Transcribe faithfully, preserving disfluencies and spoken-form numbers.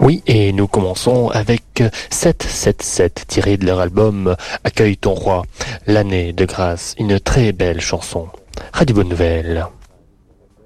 Oui, et nous commençons avec sept sept sept, tiré de leur album Accueille ton roi, l'année de grâce, une très belle chanson. Radio Bonne Nouvelle.